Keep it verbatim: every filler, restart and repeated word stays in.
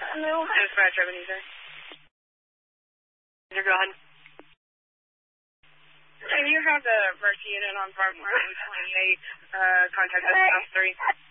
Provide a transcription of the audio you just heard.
No. Dispatch, Ebenezer. Go ahead. Can you have the Mercy unit on part one twenty-eight, uh, contact us, three?